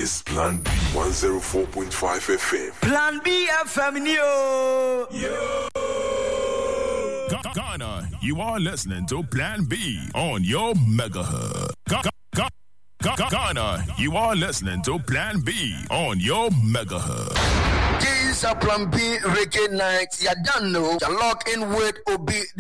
It's Plan B 104.5 FM. Plan B FM, yo. Ghana, you are listening to Plan B on your megahertz. Ghana, you are listening to Plan B on your megahertz. This is a Plan B Reggae Night. You don't know. You lock in with Obi.